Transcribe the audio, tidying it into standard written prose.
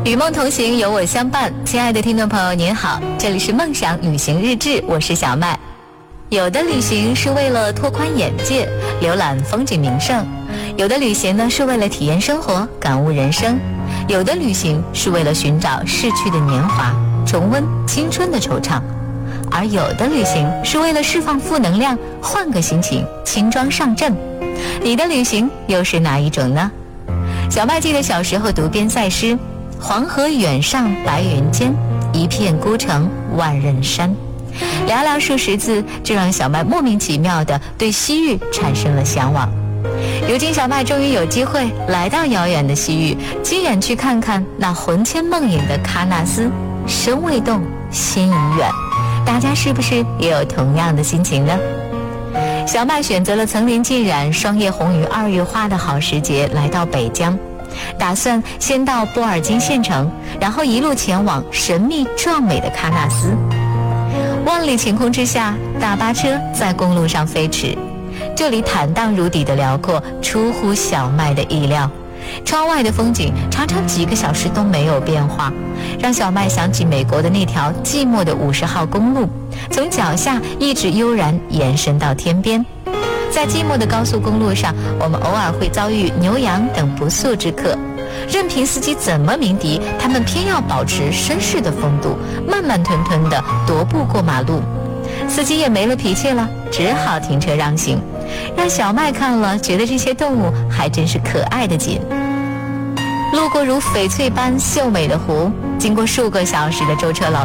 与梦同行，有我相伴。亲爱的听众朋友您好，这里是梦想旅行日志，我是小麦。有的旅行是为了拓宽眼界，浏览风景名胜；有的旅行呢是为了体验生活，感悟人生；有的旅行是为了寻找逝去的年华，重温青春的惆怅；而有的旅行是为了释放负能量，换个心情，轻装上阵。你的旅行又是哪一种呢？小麦记得小时候读边塞诗，黄河远上白云间，一片孤城万仞山。寥寥数十字，就让小麦莫名其妙地对西域产生了向往。如今小麦终于有机会来到遥远的西域，亲眼去看看那魂牵梦萦的喀纳斯，身未动，心已远。大家是不是也有同样的心情呢？小麦选择了层林尽染、霜叶红于2月花的好时节，来到北疆，打算先到波尔津县城，然后一路前往神秘壮美的喀纳斯。万里晴空之下，大巴车在公路上飞驰，这里坦荡如底的辽阔出乎小麦的意料。窗外的风景常常几个小时都没有变化，让小麦想起美国的那条寂寞的50号公路，从脚下一直悠然延伸到天边。在寂寞的高速公路上，我们偶尔会遭遇牛羊等不速之客，任凭司机怎么鸣笛，他们偏要保持绅士的风度，慢慢吞吞地踱步过马路。司机也没了脾气了，只好停车让行，让小麦看了觉得这些动物还真是可爱的紧。路过如翡翠般秀美的湖，经过数个小时的舟车劳